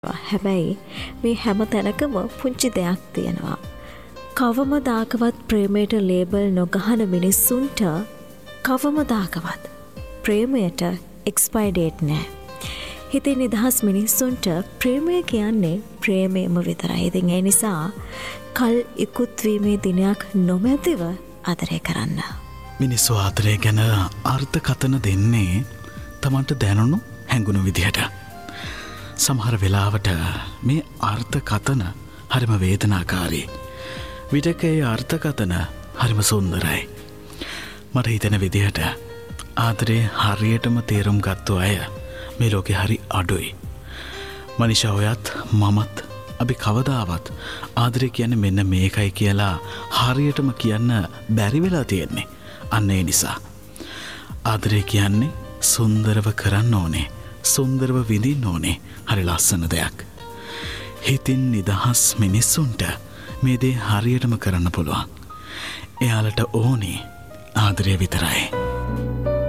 හැබැයි මේ හැම තැනකම පුංචි දෙයක් තියෙනවා. කවමදාකවත් ප්‍රේමයට ලේබල් නොගහන මිනිස්සුන්ට කවමදාකවත් ප්‍රේමයට එක්ස්පයර් ඩේට් නෑ. හිතේ නිදහස් මිනිස්සුන්ට ප්‍රේමය කියන්නේ ප්‍රේමයම විතරයි. ඉතින් ඒ නිසා කල් ඉක්ුත් වීමේ දිනයක් නොමැතිව ආදරය කරන්න. මිනිස්සු ආදරය ගැන අර්ථකථන දෙන්නේ තමන්ට දැනුණු හැඟුණු විදිහට. සමහර වෙලාවට මේ අර්ථකථන හරිම වේදනාකාරී. විටක ඒ අර්ථකථන හරිම සුන්දරයි. මට හිතෙන විදිහට ආදරේ හරියටම තේරුම් ගත්තු අය මේ ලෝකෙ හරි අඩුයි. මනිෂා ඔයත් මමත් අපි කවදාවත් ආදරේ කියන්නේ මෙන්න මේකයි කියලා හරියටම කියන්න බැරි වෙලා තියෙන්නේ. අන්න ඒ නිසා ආදරේ කියන්නේ සුන්දරව කරන්න ඕනේ, සුන්දරව විඳින්න ඕනේ. හරි ලස්සන දෙයක්. හිතින් නිදහස් මිනිස්සුන්ට මේ දේ හරියටම කරන්න පුළුවන්. එයාලට ඕනේ ආදරය විතරයි.